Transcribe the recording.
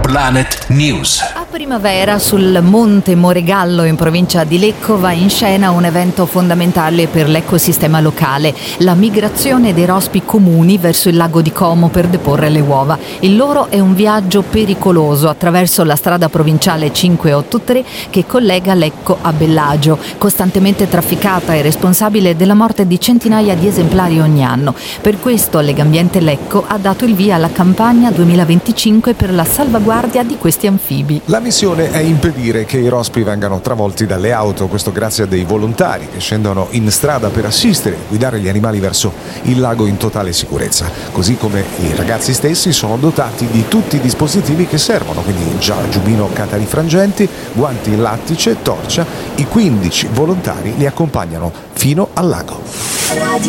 Planet News. A primavera sul Monte Moregallo in provincia di Lecco va in scena un evento fondamentale per l'ecosistema locale, la migrazione dei rospi comuni verso il lago di Como per deporre le uova. Il loro è un viaggio pericoloso attraverso la strada provinciale 583 che collega Lecco a Bellagio, costantemente trafficata e responsabile della morte di centinaia di esemplari ogni anno. Per questo Legambiente Lecco ha dato il via alla campagna 2025 per la salvaguardia di questi anfibi. La missione è impedire che i rospi vengano travolti dalle auto, questo grazie a dei volontari che scendono in strada per assistere e guidare gli animali verso il lago in totale sicurezza, così come i ragazzi stessi sono dotati di tutti i dispositivi che servono, quindi giubbino catarifrangenti, guanti in lattice, torcia. I 15 volontari li accompagnano fino al lago.